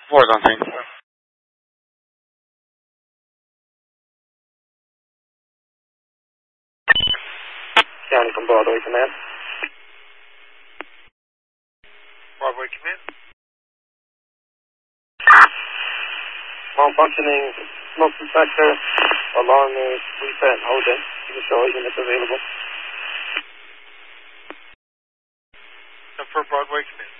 Ford on scene. County from Broadway Command. Broadway Command. Malfunctioning smoke detector. Alarm is reset and hold it. You can show units available. For Broadway Command.